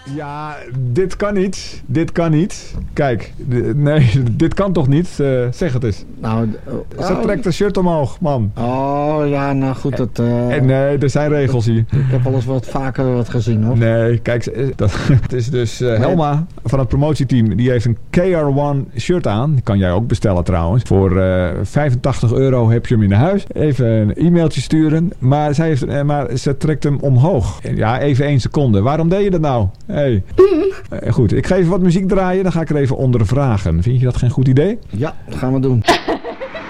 Ja, dit kan niet. Dit kan niet. Kijk, nee, dit kan toch niet? Zeg het eens. Nou, Ze trekt een shirt omhoog, man. Oh, ja, nou goed. Nee, er zijn regels hier. Ik heb al eens wat vaker wat gezien, hoor. Nee, kijk, het is dus Helma van het promotieteam. Die heeft een KR1 shirt aan. Die kan jij ook bestellen trouwens. Voor €85 heb je hem in huis. Even een e-mailtje sturen. Maar ze trekt hem omhoog. Ja, even 1 seconde. Waarom deed je dat nou? Hey. Goed, ik ga even wat muziek draaien. Dan ga ik er even onder vragen. Vind je dat geen goed idee? Ja, dat gaan we doen.